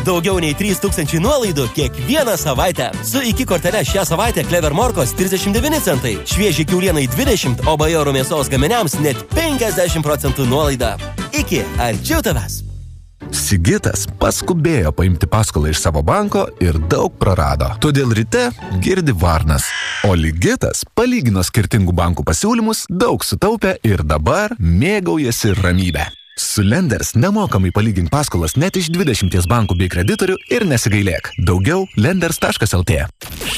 Daugiau nei 3000 nuolaidų kiekvieną savaitę. Su iki kortele šią savaitę Clever morkos 39 centai, švieži kiaulienai 20, o bajorų mėsos gaminiams net 50% nuolaida. Iki, arčiau tavęs. Sigitas paskubėjo paimti paskolą iš savo banko ir daug prarado. Todėl ryte girdi varnas. O Ligitas palygino skirtingų bankų pasiūlymus, daug sutaupė ir dabar mėgaujasi ramybę. Su Lenders nemokamai palygink paskolas net iš 20 bankų bei kreditorių ir nesigailėk. Daugiau lenders.lt.